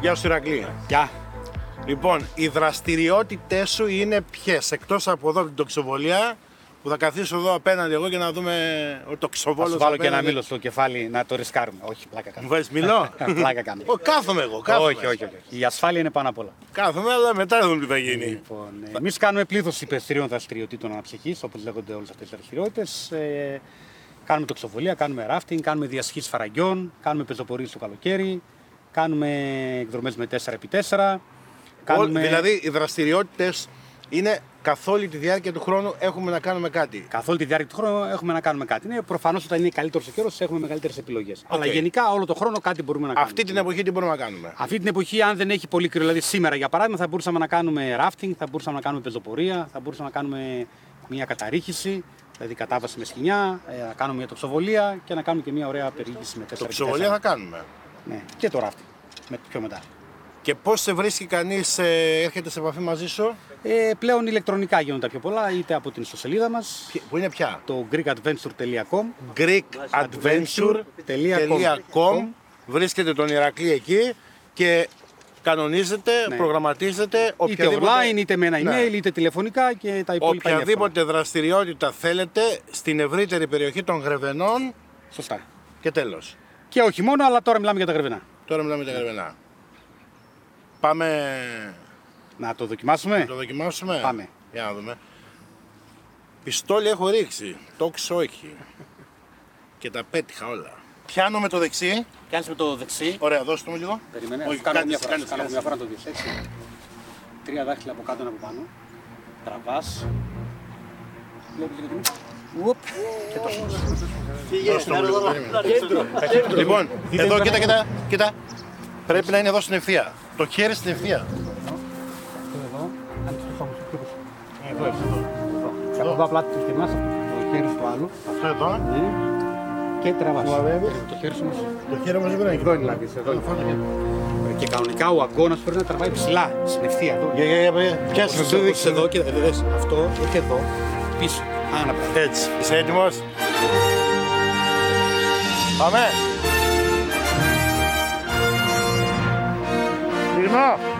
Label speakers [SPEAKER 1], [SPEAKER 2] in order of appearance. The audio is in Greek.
[SPEAKER 1] Γεια σου Ηρακλή.
[SPEAKER 2] Γεια.
[SPEAKER 1] Λοιπόν, οι δραστηριότητες σου είναι ποιες, εκτός από εδώ την τοξοβολία, που θα καθίσω εδώ απέναντι εγώ και να δούμε ο τοξοβόλος.
[SPEAKER 2] Θα σου βάλω και ένα μήλο στο κεφάλι να το ρισκάρουμε. Όχι, πλάκα κάνω.
[SPEAKER 1] Μου βάζεις μήλο?
[SPEAKER 2] Πλάκα κάνω.
[SPEAKER 1] Κάθομαι εγώ, κάθομαι.
[SPEAKER 2] Όχι. Η ασφάλεια είναι πάνω απ' όλα.
[SPEAKER 1] Κάθομαι, αλλά μετά θα δούμε τι θα γίνει.
[SPEAKER 2] Λοιπόν, εμείς κάνουμε πλήθος υπερστηρίων δραστηριοτήτων αναψυχής, όπως λέγονται όλες αυτές τις δραστηριότητες. Κάνουμε τοξοβολία, κάνουμε ράφτινγκ, κάνουμε διασχίσεις φαραγγιών, κάνουμε πεζοπορίες το καλοκαίρι, κάνουμε εκδρομές με 4x4.
[SPEAKER 1] Δηλαδή οι δραστηριότητες είναι καθ' όλη τη διάρκεια του χρόνου έχουμε να κάνουμε κάτι.
[SPEAKER 2] Καθ' όλη τη διάρκεια του χρόνου έχουμε να κάνουμε κάτι. Ναι, προφανώς όταν είναι καλύτερος ο καιρός έχουμε μεγαλύτερες επιλογές. Αλλά γενικά όλο το χρόνο κάτι μπορούμε να κάνουμε.
[SPEAKER 1] Αυτή την εποχή τι μπορούμε να κάνουμε?
[SPEAKER 2] Αυτή την εποχή, αν δεν έχει πολύ κρύο, δηλαδή σήμερα για παράδειγμα, θα μπορούσαμε να κάνουμε ράφτινγκ, θα μπορούσαμε να κάνουμε πεζοπορία, θα μπορούσαμε να κάνουμε μια καταρρίχηση, δηλαδή κατάβαση με σκοινιά, να κάνουμε μια τοξοβολία και να κάνουμε και μια ωραία περιήγηση με 4x4.
[SPEAKER 1] Τοξοβολία θα κάνουμε.
[SPEAKER 2] Ναι, και το ράφτινγκ πιο μετά.
[SPEAKER 1] Και πώς σε βρίσκει κανείς, έρχεται σε επαφή μαζί σου?
[SPEAKER 2] Πλέον ηλεκτρονικά γίνονται πιο πολλά, είτε από την ιστοσελίδα μας.
[SPEAKER 1] Που είναι πια?
[SPEAKER 2] Το greekadventure.com.
[SPEAKER 1] greekadventure.com. Βρίσκεται τον Ηρακλή εκεί και κανονίζετε, προγραμματίζετε.
[SPEAKER 2] Είτε online, είτε με ένα email, είτε τηλεφωνικά και τα υπόλοιπα.
[SPEAKER 1] Οποιαδήποτε δραστηριότητα θέλετε στην ευρύτερη περιοχή των Γρεβενών.
[SPEAKER 2] Σωστά.
[SPEAKER 1] Και τέλος.
[SPEAKER 2] Και όχι μόνο, αλλά τώρα μιλάμε για τα Γρεβενά.
[SPEAKER 1] Τώρα μιλάμε για τα Γρεβενά. Πάμε
[SPEAKER 2] να το δοκιμάσουμε.
[SPEAKER 1] Να το δοκιμάσουμε.
[SPEAKER 2] Πάμε.
[SPEAKER 1] Για να δούμε. Πιστόλι έχω ρίξει. Τόξο όχι. Και τα πέτυχα όλα. Πιάνω με το δεξί.
[SPEAKER 2] Πιάνεις με το δεξί.
[SPEAKER 1] Ωραία, δώστε μου λίγο.
[SPEAKER 2] Περιμένε. Όχι, κάνω μια φορά να το δεις. Έτσι. 3 δάχτυλα από κάτω, ένα από πάνω. Τραβάς. Βλέπεις λίγο την. Και το
[SPEAKER 1] σύνδεσαι. Λοιπόν, εδώ κοίτα. Πρέπει να είναι εδώ στην ευθεία. Το χέρι στην ευθεία.
[SPEAKER 2] Εδώ. Από εδώ απλά το στεγνάς, το χέρι στο άλλο.
[SPEAKER 1] Αυτό εδώ.
[SPEAKER 2] Και τραβάς. Το χέρι σου.
[SPEAKER 1] Το χέρι μας δεν είναι
[SPEAKER 2] εδώ δηλαδή. Και κανονικά ο αγκώνας πρέπει να τραβάει ψηλά, στην ευθεία.
[SPEAKER 1] Πιάσε
[SPEAKER 2] το δείξεις εδώ και δες. Αυτό έχει εδώ, πίσω.
[SPEAKER 1] Έτσι. Είσαι έτοιμος? Πάμε! Συγγνώμη!